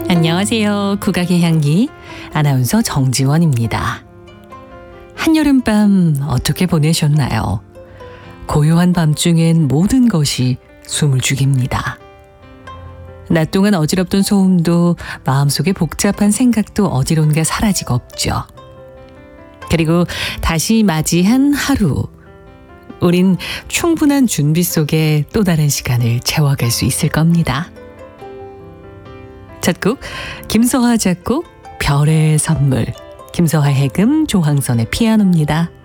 안녕하세요. 국악의 향기 아나운서 정지원입니다. 한여름밤 어떻게 보내셨나요? 고요한 밤중엔 모든 것이 숨을 죽입니다. 낮 동안 어지럽던 소음도 마음속에 복잡한 생각도 어디론가 사라지고 없죠. 그리고 다시 맞이한 하루. 우린 충분한 준비 속에 또 다른 시간을 채워갈 수 있을 겁니다. 첫 곡 김서하 작곡 별의 선물, 김서하 해금, 조항선의 피아노입니다.